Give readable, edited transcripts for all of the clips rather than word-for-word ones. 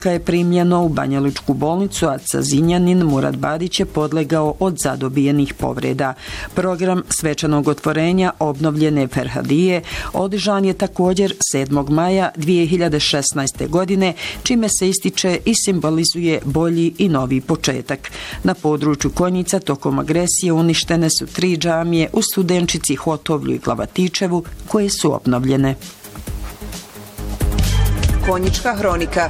je primljeno u Banjalučku bolnicu, a Cazinjanin Murad Badić je podlegao od zadobijenih povreda. Program svečanog otvorenja obnovljene Ferhadije održan je također 7. maja 2016. godine, čime se ističe i simbolizuje bolji i novi početak. Na području Konjica tokom agresije uništene su 3 džamije u Studenčici, Hotovlju i Glavatičevu, koje su obnovljene. Konjička hronika.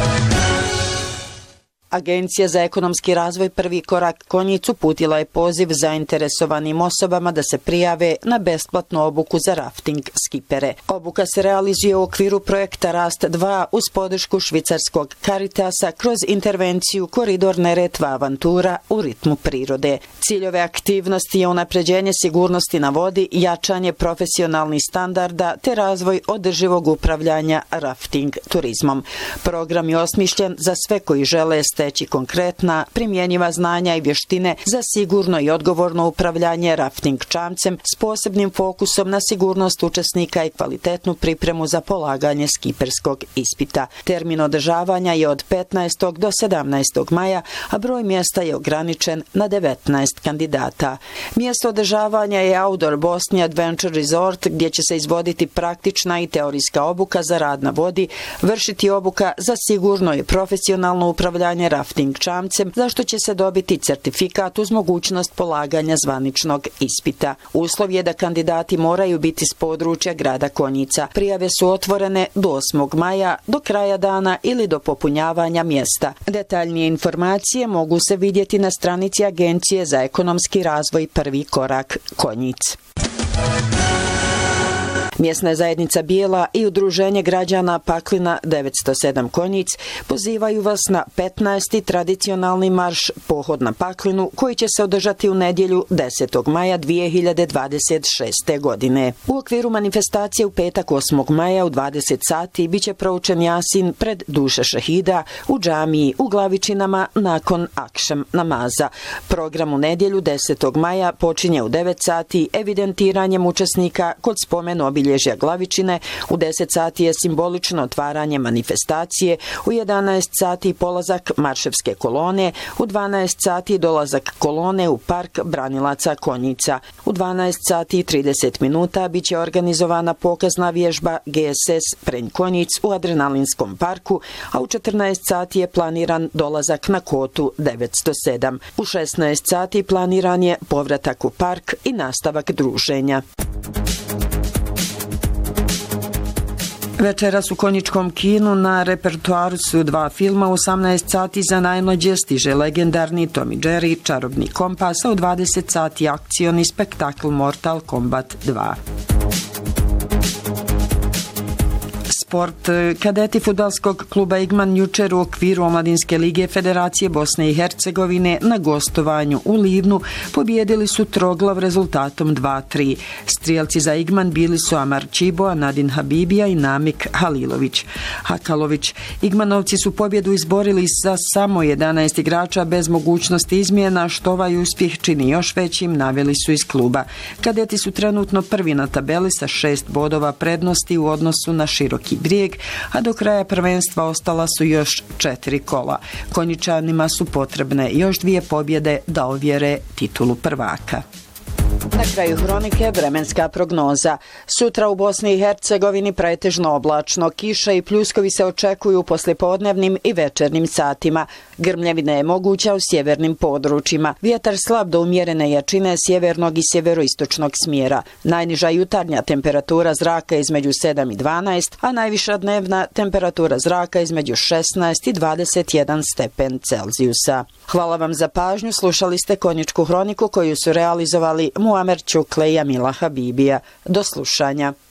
Agencija za ekonomski razvoj Prvi korak Konjic uputila je poziv zainteresovanim osobama da se prijave na besplatnu obuku za rafting skipere. Obuka se realizuje u okviru projekta Rast 2 uz podršku švicarskog Caritasa kroz intervenciju Koridor Neretva Avantura u ritmu prirode. Cilj ove aktivnosti je unapređenje sigurnosti na vodi, jačanje profesionalnih standarda te razvoj održivog upravljanja rafting turizmom. Program je osmišljen za sve koji žele steći konkretna, primjenjiva znanja i vještine za sigurno i odgovorno upravljanje rafting čamcem s posebnim fokusom na sigurnost učesnika i kvalitetnu pripremu za polaganje skiperskog ispita. Termin održavanja je od 15. do 17. maja, a broj mjesta je ograničen na 19 kandidata. Mjesto održavanja je Outdoor Bosnia Adventure Resort, gdje će se izvoditi praktična i teorijska obuka za rad na vodi, vršiti obuka za sigurno i profesionalno upravljanje rafting čamcem, za što će se dobiti certifikat uz mogućnost polaganja zvaničnog ispita. Uslov je da kandidati moraju biti s područja grada Konjica. Prijave su otvorene do 8. maja, do kraja dana ili do popunjavanja mjesta. Detaljnije informacije mogu se vidjeti na stranici Agencije za ekonomski razvoj Prvi korak Konjic. Mjesna zajednica Bijela i Udruženje građana Paklina 907 Konjic pozivaju vas na 15. tradicionalni marš Pohod na Paklinu, koji će se održati u nedjelju 10. maja 2026. godine. U okviru manifestacije u petak 8. maja u 20 sati biće proučen Jasin pred duše šehida u džamiji u Glavičinama nakon akšam namaza. Program u nedjelju 10. maja počinje u 9 sati evidentiranjem učesnika kod spomen obilježja Glavičine, u 10 sati je simbolično otvaranje manifestacije, u 11 sati polazak marševske kolone, u 12 sati dolazak kolone u park Branilaca Konjica. U 12 sati i 30 minuta biće organizovana pokazna vježba GSS Prenj Konjic u Adrenalinskom parku, a u 14 sati je planiran dolazak na Kotu 907. U 16 sati planiran je povratak u park i nastavak druženja. Večeras u Konjičkom kinu na repertoaru su 2 filma. U 18 sati za najmlađe stiže legendarni Tom i Jerry, Čarobni kompas, a u 20 sati akcioni spektakl Mortal Kombat 2. Sport. Kadeti fudbalskog kluba Igman jučer u okviru Omladinske lige Federacije Bosne i Hercegovine na gostovanju u Livnu pobijedili su Troglav rezultatom 2-3. Strijelci za Igman bili su Amar Čibo, Nadin Habibija i Namik Halilović. Hakalović. Igmanovci su pobjedu izborili sa samo 11 igrača bez mogućnosti izmjena, što ovaj uspjeh čini još većim, naveli su iz kluba. Kadeti su trenutno prvi na tabeli sa 6 bodova prednosti u odnosu na Široki Brijeg, a do kraja prvenstva ostala su još 4 kola. Konjičanima su potrebne još 2 pobjede da ovjere titulu prvaka. Na kraju hronike vremenska prognoza. Sutra u Bosni i Hercegovini pretežno oblačno, kiša i pljuskovi se očekuju u poslijepodnevnim i večernjim satima. Grmljavina je moguća u sjevernim područjima. Vjetar slab do umjerene jačine sjevernog i sjeveroistočnog smjera. Najniža jutarnja temperatura zraka između 7 i 12, a najviša dnevna temperatura zraka između 16 i 21 stepen Celzijusa. Hvala vam za pažnju, slušali ste Konjičku hroniku koju su realizovali Muamer Čukle i Amila Habibija. Do slušanja.